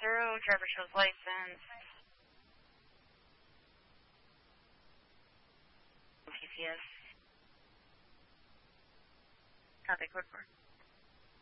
through. Driver shows license. PCS. Copy, quick 4.